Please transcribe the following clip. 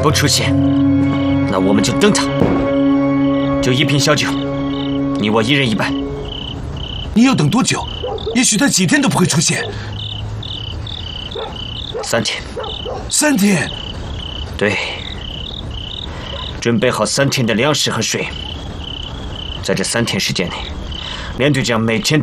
不出现，那我们就蒸他。就1瓶小酒，你我1人1半。 你要等多久？也许他几天都不会出现。 3天。 3天？ 对。准备好3天的粮食和水。在这3天时间内，连队长每天